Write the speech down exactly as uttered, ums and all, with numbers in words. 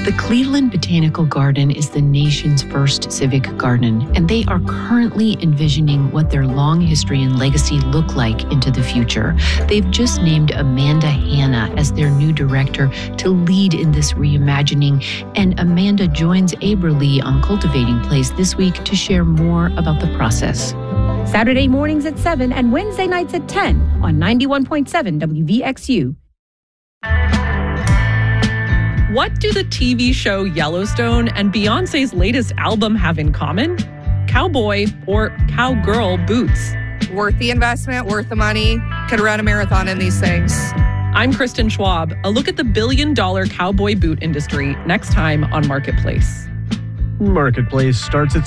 The Cleveland Botanical Garden is the nation's first civic garden, and they are currently envisioning what their long history and legacy look like into the future. They've just named Amanda Hanna as their new director to lead in this reimagining, and Amanda joins Aberlee on Cultivating Place this week to share more about the process. Saturday mornings at seven and Wednesday nights at ten on ninety-one point seven W V X U. What do the T V show Yellowstone and Beyoncé's latest album have in common? Cowboy or cowgirl boots. Worth the investment, worth the money. Could run a marathon in these things. I'm Kristen Schwab. A look at the billion-dollar cowboy boot industry next time on Marketplace. Marketplace starts at